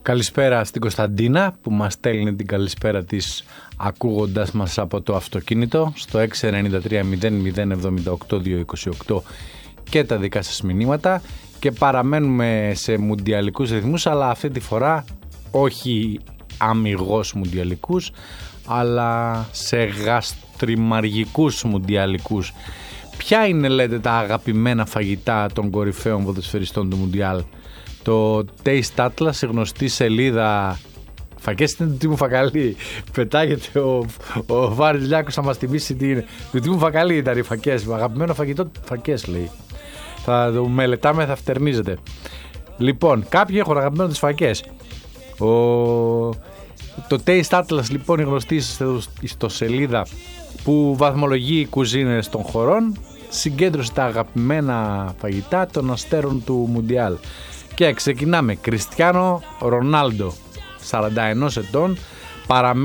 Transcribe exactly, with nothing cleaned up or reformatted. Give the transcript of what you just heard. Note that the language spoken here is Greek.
Καλησπέρα στην Κωνσταντίνα που μας στέλνει την καλησπέρα της ακούγοντας μας από το αυτοκίνητο στο έξι εννιά τρία μηδέν μηδέν εβδομήντα οκτώ διακόσια είκοσι οκτώ και τα δικά σας μηνύματα, και παραμένουμε σε μουντιαλικούς ρυθμούς, αλλά αυτή τη φορά όχι αμιγώς μουντιαλικούς, αλλά σε γαστριμαργικούς μουντιαλικούς. Ποια είναι, λέτε, τα αγαπημένα φαγητά των κορυφαίων ποδοσφαιριστών του Μουντιάλ? Το Taste Atlas, η γνωστή σελίδα. Φακές είναι του Τίμου Φακαλή. Πετάγεται ο, ο Βάρης Λιάκος να μας θυμίσει τι είναι. Του Τίμου Φακαλή ήταν οι φακές. Αγαπημένο φαγητό, φακές λέει. Θα το μελετάμε, θα φτερνίζεται. Λοιπόν, κάποιοι έχουν αγαπημένο τις φακές. Ο... Το Taste Atlas, λοιπόν, η γνωστή ιστοσελίδα που βαθμολογεί κουζίνες των χωρών, συγκέντρωσε τα αγαπημένα φαγητά των αστέρων του Μουντιάλ. Και ξεκινάμε. Κριστιάνο Ρονάλντο, σαράντα ένα ετών, παραμένει